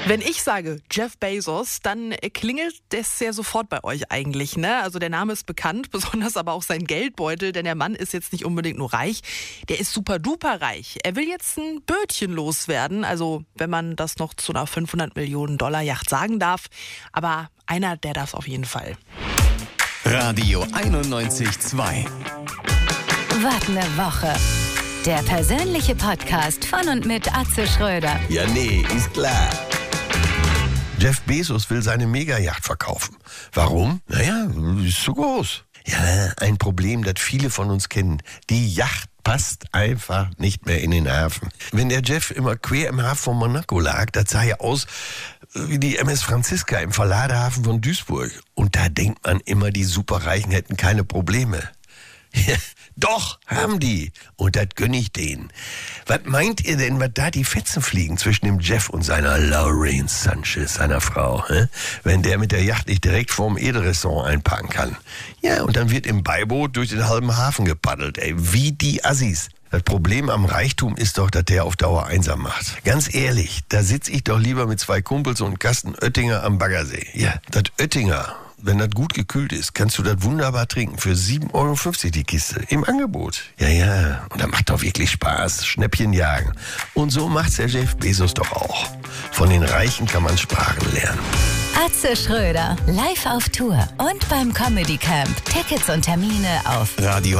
Wenn ich sage Jeff Bezos, dann klingelt das ja sofort bei euch eigentlich, ne? Also der Name ist bekannt, besonders aber auch sein Geldbeutel, denn der Mann ist jetzt nicht unbedingt nur reich, der ist super duper reich. Er will jetzt ein Bötchen loswerden, also wenn man das noch zu einer 500 Millionen Dollar Yacht sagen darf, aber einer, der darf auf jeden Fall. Radio 91.2. Wart eine Woche. Der persönliche Podcast von und mit Atze Schröder. Ja, nee, ist klar. Jeff Bezos will seine Megayacht verkaufen. Warum? Naja, ist zu groß. Ja, ein Problem, das viele von uns kennen. Die Yacht passt einfach nicht mehr in den Hafen. Wenn der Jeff immer quer im Hafen von Monaco lag, das sah ja aus wie die MS Franziska im Verladehafen von Duisburg. Und da denkt man immer, die Superreichen hätten keine Probleme. Ja, doch, haben die. Und das gönne ich denen. Was meint ihr denn, was da die Fetzen fliegen zwischen dem Jeff und seiner Lorraine Sanchez, seiner Frau, wenn der mit der Yacht nicht direkt vorm Edelrestaurant einparken kann? Ja, und dann wird im Beiboot durch den halben Hafen gepaddelt, wie die Assis. Das Problem am Reichtum ist doch, dass der auf Dauer einsam macht. Ganz ehrlich, da sitze ich doch lieber mit 2 Kumpels und einem Kasten Oettinger am Baggersee. Ja, das Oettinger, wenn das gut gekühlt ist, kannst du das wunderbar trinken. Für 7,50 € die Kiste. Im Angebot. Ja. Und das macht doch wirklich Spaß. Schnäppchen jagen. Und so macht's der Jeff Bezos doch auch. Von den Reichen kann man Sprachen lernen. Atze Schröder, live auf Tour und beim Comedy Camp. Tickets und Termine auf Radio